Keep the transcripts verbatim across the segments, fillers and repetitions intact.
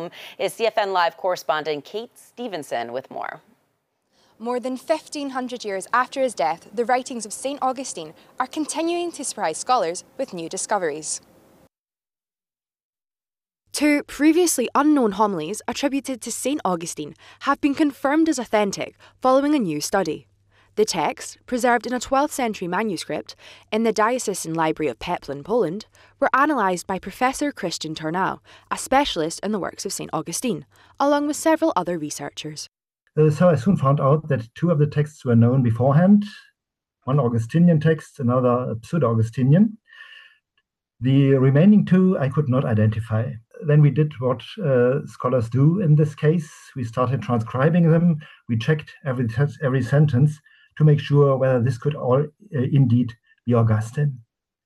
Rome is C F N Live correspondent Kate Stevenson with more. More than fifteen hundred years after his death, the writings of Saint Augustine are continuing to surprise scholars with new discoveries. Two previously unknown homilies attributed to Saint Augustine have been confirmed as authentic following a new study. The texts, preserved in a twelfth century manuscript in the Diocesan Library of Peplin, Poland, were analysed by Professor Christian Turnau, a specialist in the works of Saint Augustine, along with several other researchers. Uh, so I soon found out that two of the texts were known beforehand, one Augustinian text, another pseudo-Augustinian. The remaining two I could not identify. Then we did what uh, scholars do in this case. We started transcribing them. We checked every, every sentence to make sure whether this could all uh, indeed be Augustine.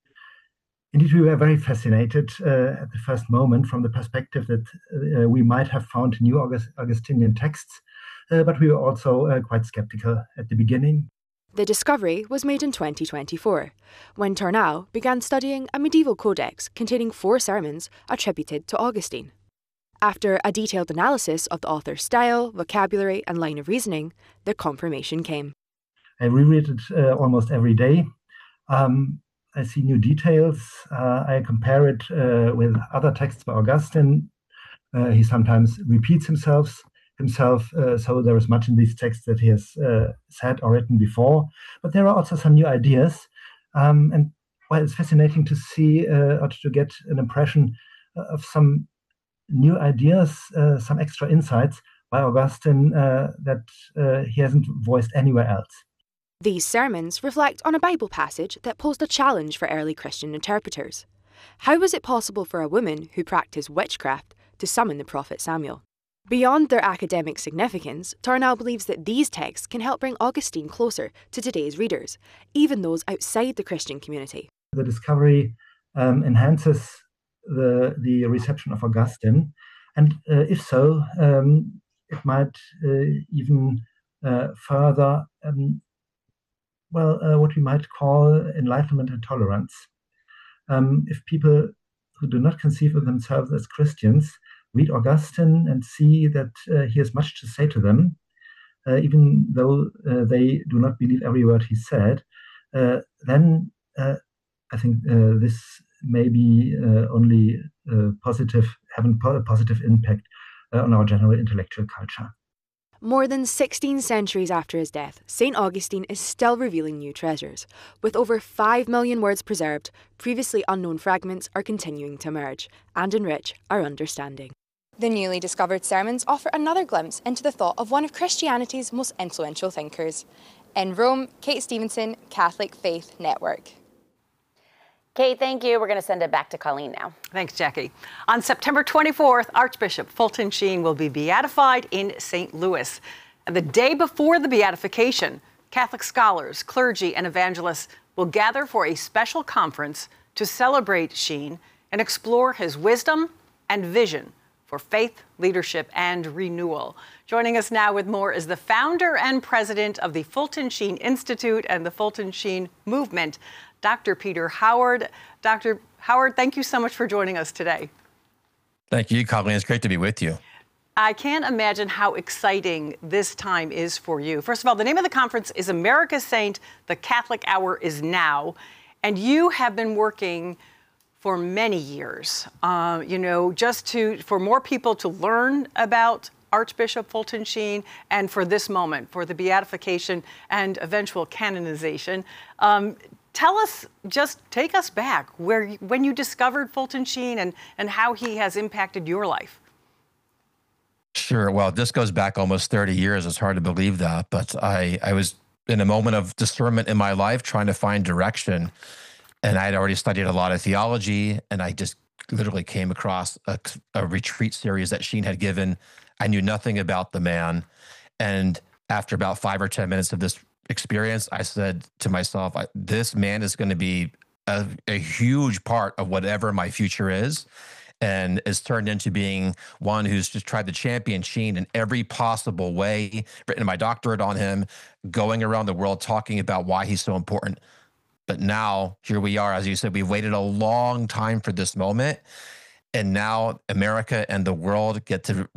Indeed, we were very fascinated uh, at the first moment from the perspective that uh, we might have found new August Augustinian texts, uh, but we were also uh, quite skeptical at the beginning. The discovery was made in twenty twenty-four, when Turnau began studying a medieval codex containing four sermons attributed to Augustine. After a detailed analysis of the author's style, vocabulary and line of reasoning, the confirmation came. I reread it uh, almost every day. Um, I see new details. Uh, I compare it uh, with other texts by Augustine. Uh, he sometimes repeats himself, himself uh, so there is much in these texts that he has uh, said or written before. But there are also some new ideas. Um, and well, it's fascinating to see uh, or to get an impression of some new ideas, uh, some extra insights by Augustine uh, that uh, he hasn't voiced anywhere else. These sermons reflect on a Bible passage that posed a challenge for early Christian interpreters. How was it possible for a woman who practiced witchcraft to summon the prophet Samuel? Beyond their academic significance, Turnau believes that these texts can help bring Augustine closer to today's readers, even those outside the Christian community. The discovery um, enhances the, the reception of Augustine, and uh, if so, um, it might uh, even uh, further um, well, uh, what we might call enlightenment and tolerance. Um, if people who do not conceive of themselves as Christians read Augustine and see that uh, he has much to say to them, uh, even though uh, they do not believe every word he said, uh, then uh, I think uh, this may be uh, only uh, positive, having a positive impact uh, on our general intellectual culture. More than sixteen centuries after his death, Saint Augustine is still revealing new treasures. With over five million words preserved, previously unknown fragments are continuing to emerge and enrich our understanding. The newly discovered sermons offer another glimpse into the thought of one of Christianity's most influential thinkers. In Rome, Kate Stevenson, Catholic Faith Network. Kate, thank you. We're going to send it back to Colleen now. Thanks, Jackie. On September twenty-fourth, Archbishop Fulton Sheen will be beatified in Saint Louis. And the day before the beatification, Catholic scholars, clergy, and evangelists will gather for a special conference to celebrate Sheen and explore his wisdom and vision for faith, leadership, and renewal. Joining us now with more is the founder and president of the Fulton Sheen Institute and the Fulton Sheen Movement, Doctor Peter Howard. Doctor Howard, thank you so much for joining us today. Thank you, Colleen. It's great to be with you. I can't imagine how exciting this time is for you. First of all, the name of the conference is America's Saint, the Catholic Hour is Now. And you have been working for many years, uh, you know, just to for more people to learn about Archbishop Fulton Sheen and for this moment, for the beatification and eventual canonization. Um, Tell us, just take us back where when you discovered Fulton Sheen and, and how he has impacted your life. Sure. Well, this goes back almost thirty years. It's hard to believe that. But I, I was in a moment of discernment in my life trying to find direction. And I had already studied a lot of theology. And I just literally came across a, a retreat series that Sheen had given. I knew nothing about the man. And after about five or ten minutes of this experience, I said to myself, this man is going to be a, a huge part of whatever my future is, and is turned into being one who's just tried to champion Sheen in every possible way, written my doctorate on him, going around the world talking about why he's so important. But now here we are, as you said, we've waited a long time for this moment. And now America and the world get to